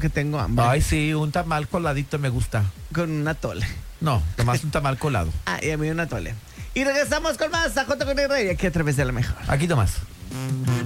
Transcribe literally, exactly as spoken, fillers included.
que tengo hambre. Ay, sí, un tamal coladito me gusta. Con un atole. No, nomás un tamal colado. Ah, y a mí un atole. Y regresamos con más a J con el Rey, aquí a través de la mejor. Aquí nomás.